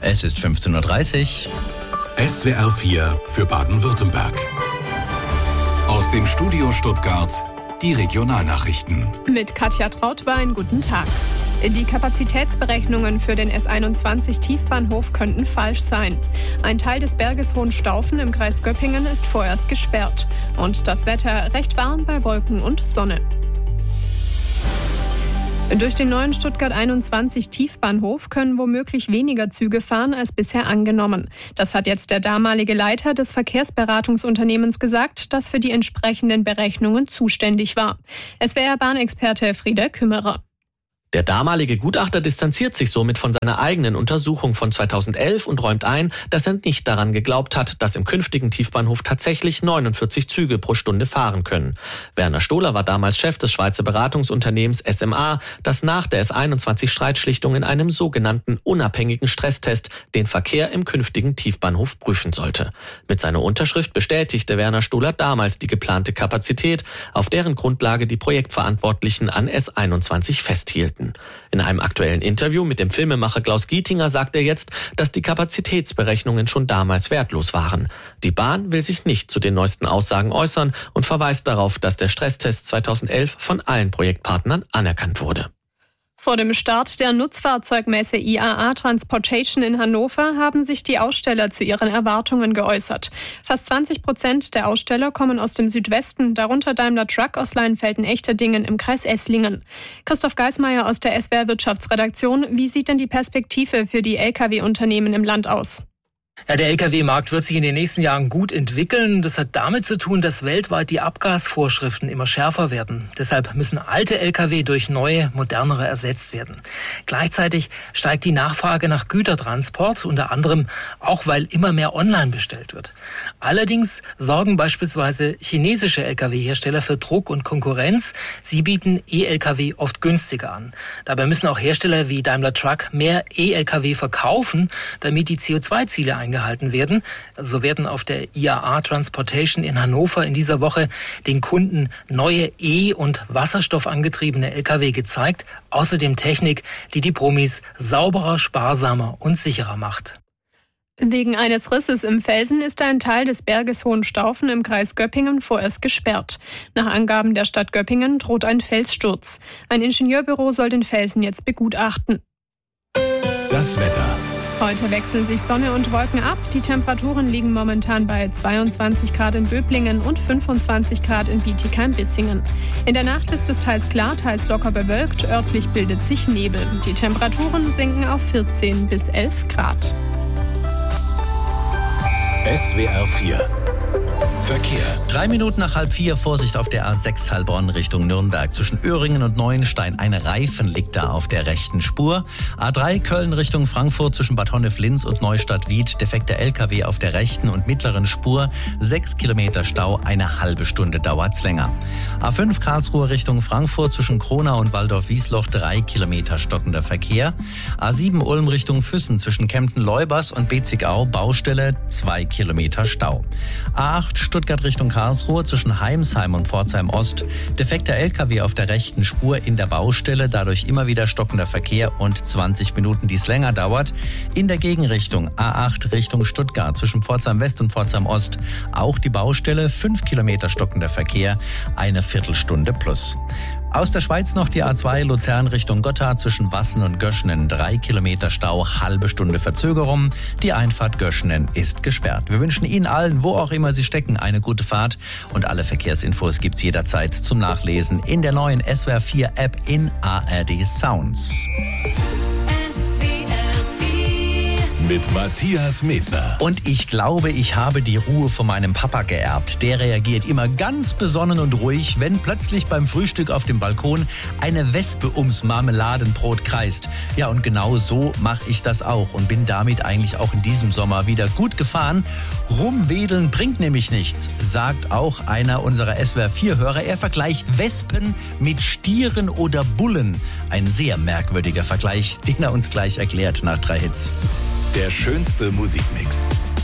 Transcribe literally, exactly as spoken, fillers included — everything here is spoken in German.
Es ist fünfzehn Uhr dreißig. S W R vier für Baden-Württemberg. Aus dem Studio Stuttgart die Regionalnachrichten. Mit Katja Trautwein, guten Tag. Die Kapazitätsberechnungen für den S einundzwanzig Tiefbahnhof könnten falsch sein. Ein Teil des Berges Hohenstaufen im Kreis Göppingen ist vorerst gesperrt. Und das Wetter recht warm bei Wolken und Sonne. Durch den neuen Stuttgart einundzwanzig Tiefbahnhof können womöglich weniger Züge fahren als bisher angenommen. Das hat jetzt der damalige Leiter des Verkehrsberatungsunternehmens gesagt, das für die entsprechenden Berechnungen zuständig war. S W R-Bahnexperte Frieder Kümmerer. Der damalige Gutachter distanziert sich somit von seiner eigenen Untersuchung von zweitausendelf und räumt ein, dass er nicht daran geglaubt hat, dass im künftigen Tiefbahnhof tatsächlich neunundvierzig Züge pro Stunde fahren können. Werner Stohler war damals Chef des Schweizer Beratungsunternehmens S M A, das nach der S einundzwanzig Streitschlichtung in einem sogenannten unabhängigen Stresstest den Verkehr im künftigen Tiefbahnhof prüfen sollte. Mit seiner Unterschrift bestätigte Werner Stohler damals die geplante Kapazität, auf deren Grundlage die Projektverantwortlichen an S einundzwanzig festhielten. In einem aktuellen Interview mit dem Filmemacher Klaus Gietinger sagt er jetzt, dass die Kapazitätsberechnungen schon damals wertlos waren. Die Bahn will sich nicht zu den neuesten Aussagen äußern und verweist darauf, dass der Stresstest zweitausendelf von allen Projektpartnern anerkannt wurde. Vor dem Start der Nutzfahrzeugmesse I A A Transportation in Hannover haben sich die Aussteller zu ihren Erwartungen geäußert. Fast zwanzig Prozent der Aussteller kommen aus dem Südwesten, darunter Daimler Truck aus Leinfelden-Echterdingen im Kreis Esslingen. Christoph Geismeier aus der S W R Wirtschaftsredaktion. Wie sieht denn die Perspektive für die L K W-Unternehmen im Land aus? Ja, der L K W-Markt wird sich in den nächsten Jahren gut entwickeln. Das hat damit zu tun, dass weltweit die Abgasvorschriften immer schärfer werden. Deshalb müssen alte L K W durch neue, modernere ersetzt werden. Gleichzeitig steigt die Nachfrage nach Gütertransport, unter anderem auch, weil immer mehr online bestellt wird. Allerdings sorgen beispielsweise chinesische L K W-Hersteller für Druck und Konkurrenz. Sie bieten E-L K W oft günstiger an. Dabei müssen auch Hersteller wie Daimler Truck mehr E-L K W verkaufen, damit die C O zwei Ziele eingehalten werden. So werden auf der I A A Transportation in Hannover in dieser Woche den Kunden neue E- und wasserstoffangetriebene L K W gezeigt. Außerdem Technik, die die Promis sauberer, sparsamer und sicherer macht. Wegen eines Risses im Felsen ist ein Teil des Berges Hohenstaufen im Kreis Göppingen vorerst gesperrt. Nach Angaben der Stadt Göppingen droht ein Felssturz. Ein Ingenieurbüro soll den Felsen jetzt begutachten. Das Wetter. Heute wechseln sich Sonne und Wolken ab. Die Temperaturen liegen momentan bei zweiundzwanzig Grad in Böblingen und fünfundzwanzig Grad in Bietigheim-Bissingen. In der Nacht ist es teils klar, teils locker bewölkt. Örtlich bildet sich Nebel. Die Temperaturen sinken auf vierzehn bis elf Grad. S W R vier Verkehr. Drei Minuten nach halb vier, Vorsicht auf der A sechs Heilbronn Richtung Nürnberg. Zwischen Öhringen und Neuenstein, ein Reifen liegt da auf der rechten Spur. A drei Köln Richtung Frankfurt zwischen Bad Honnef-Linz und Neustadt-Wied. Defekter L K W auf der rechten und mittleren Spur. Sechs Kilometer Stau, eine halbe Stunde dauert's länger. A fünf Karlsruhe Richtung Frankfurt zwischen Kronau und Waldorf-Wiesloch. Drei Kilometer stockender Verkehr. A sieben Ulm Richtung Füssen zwischen Kempten-Leubers und Betzigau. Baustelle, zwei Kilometer Stau. A acht Stuttgart Richtung Karlsruhe zwischen Heimsheim und Pforzheim Ost. Defekter L K W auf der rechten Spur in der Baustelle, dadurch immer wieder stockender Verkehr und zwanzig Minuten, die es länger dauert. In der Gegenrichtung A acht Richtung Stuttgart zwischen Pforzheim West und Pforzheim Ost. Auch die Baustelle, fünf Kilometer stockender Verkehr, eine Viertelstunde plus. Aus der Schweiz noch die A zwei Luzern Richtung Gotthard zwischen Wassen und Göschenen. Drei Kilometer Stau, halbe Stunde Verzögerung. Die Einfahrt Göschenen ist gesperrt. Wir wünschen Ihnen allen, wo auch immer Sie stecken, eine gute Fahrt. Und alle Verkehrsinfos gibt's jederzeit zum Nachlesen in der neuen S W R vier App in A R D Sounds. Mit Matthias Medner. Und ich glaube, ich habe die Ruhe von meinem Papa geerbt. Der reagiert immer ganz besonnen und ruhig, wenn plötzlich beim Frühstück auf dem Balkon eine Wespe ums Marmeladenbrot kreist. Ja, und genau so mache ich das auch und bin damit eigentlich auch in diesem Sommer wieder gut gefahren. Rumwedeln bringt nämlich nichts, sagt auch einer unserer S W R vier Hörer. Er vergleicht Wespen mit Stieren oder Bullen. Ein sehr merkwürdiger Vergleich, den er uns gleich erklärt nach drei Hits. Der schönste Musikmix.